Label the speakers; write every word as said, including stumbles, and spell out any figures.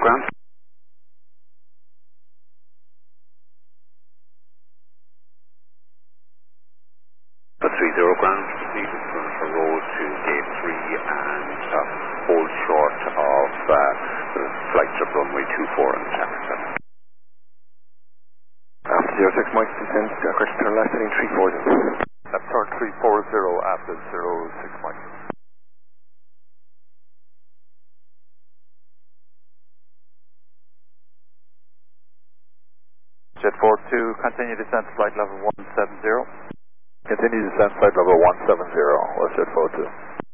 Speaker 1: ground. The three zero ground, proceed for roll to gate three and uh, hold short of uh, the flights of runway two four and channel seven.
Speaker 2: After zero six Mike, descend, uh, correction, turn left heading three four zero.
Speaker 3: Left turn three four zero after zero six Mike. Jet four two, continue descent flight level one seven zero.
Speaker 2: Continue descent flight level one seven zero, West Jet four two.